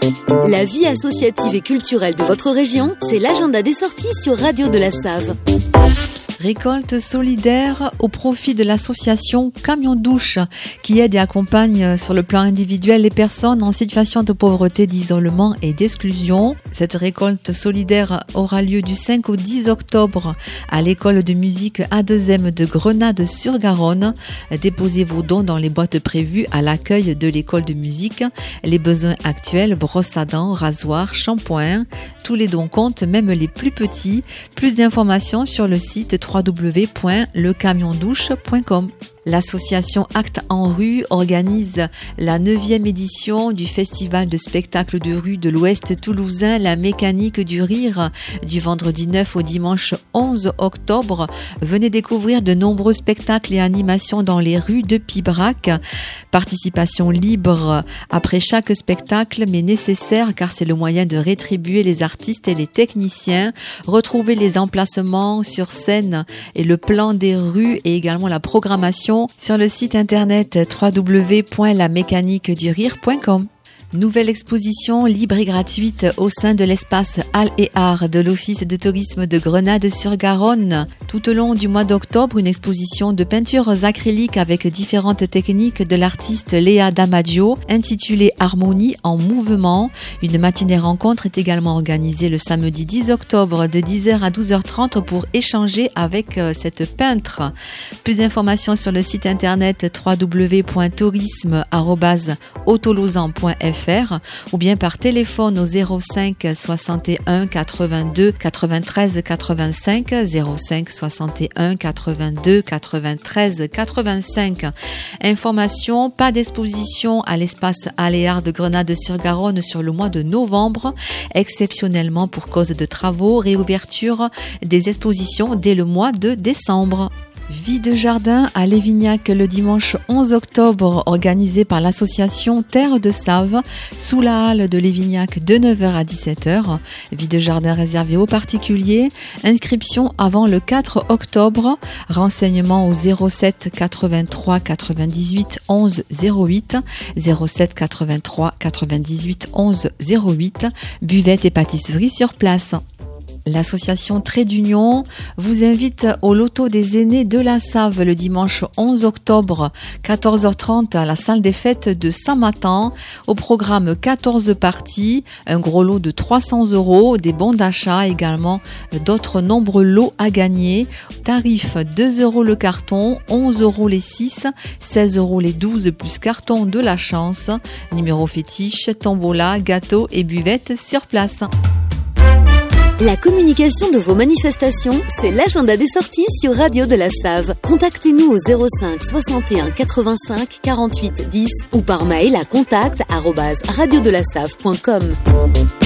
La vie associative et culturelle de votre région, c'est l'agenda des sorties sur Radio de la Save. Récolte solidaire au profit de l'association Camion Douche qui aide et accompagne sur le plan individuel les personnes en situation de pauvreté, d'isolement et d'exclusion. Cette récolte solidaire aura lieu du 5 au 10 octobre à l'école de musique A2M de Grenade-sur-Garonne. Déposez vos dons dans les boîtes prévues à l'accueil de l'école de musique. Les besoins actuels, brosse à dents, rasoir, shampoing, tous les dons comptent, même les plus petits. Plus d'informations sur le site www.lecamiondouche.com. L'association Actes en rue organise la 9e édition du festival de spectacles de rue de l'Ouest toulousain, la mécanique du rire, du vendredi 9 au dimanche 11 octobre. Venez découvrir de nombreux spectacles et animations dans les rues de Pibrac. Participation libre après chaque spectacle, mais nécessaire car c'est le moyen de rétribuer les artistes et les techniciens. Retrouvez les emplacements sur scène et le plan des rues et également la programmation sur le site internet www.lamécaniquedurire.com. Nouvelle exposition libre et gratuite au sein de l'espace Halles et Arts de l'Office de tourisme de Grenade-sur-Garonne. Tout au long du mois d'octobre, une exposition de peintures acryliques avec différentes techniques de l'artiste Léa Damadio, intitulée Harmonie en mouvement. Une matinée rencontre est également organisée le samedi 10 octobre de 10h à 12h30 pour échanger avec cette peintre. Plus d'informations sur le site internet www.tourisme@autolausan.fr ou bien par téléphone au 05 61 82 93 85 05 61 82 93 85. Information, pas d'exposition à l'espace Halles et Arts de Grenade-sur-Garonne sur le mois de novembre, exceptionnellement pour cause de travaux, réouverture des expositions dès le mois de décembre. Vie de jardin à Lévignac le dimanche 11 octobre organisé par l'association Terre de Save sous la halle de Lévignac de 9h à 17h. Vie de jardin réservée aux particuliers. Inscription avant le 4 octobre. Renseignements au 07 83 98 11 08 07 83 98 11 08. Buvette et pâtisserie sur place. L'association Trait d'Union vous invite au loto des aînés de la Save le dimanche 11 octobre, 14h30 à la salle des fêtes de Saint-Matan. Au programme 14 parties, un gros lot de 300 €, des bons d'achat également, d'autres nombreux lots à gagner. Tarif 2 € le carton, 11 € les 6, 16 € les 12 plus carton de la chance. Numéro fétiche, tombola, gâteau et buvette sur place. La communication de vos manifestations, c'est l'agenda des sorties sur Radio de la Save. Contactez-nous au 05 61 85 48 10 ou par mail à contact@radiodelasave.com.